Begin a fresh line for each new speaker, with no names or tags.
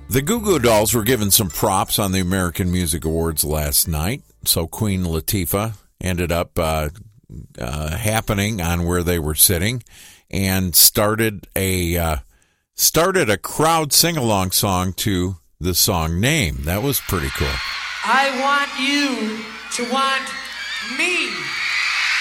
The Goo Goo Dolls were given some props on the American Music Awards last night. So Queen Latifah ended up happening on where they were sitting and started a crowd sing-along song to the song Name. That was pretty cool.
I want you to want me.